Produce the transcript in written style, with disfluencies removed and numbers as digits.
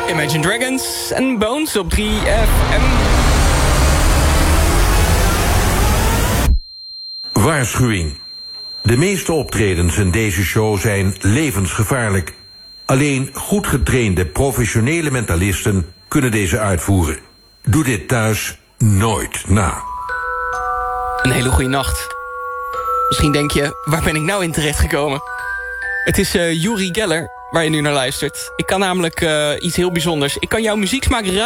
Imagine Dragons en Bones op 3FM. Waarschuwing. De meeste optredens in deze show zijn levensgevaarlijk. Alleen goed getrainde professionele mentalisten kunnen deze uitvoeren. Doe dit thuis nooit na. Een hele goede nacht. Misschien denk je, waar ben ik nou in terechtgekomen? Het is Uri Geller waar je nu naar luistert. Ik kan namelijk iets heel bijzonders. Ik kan jouw muzieksmaak raden.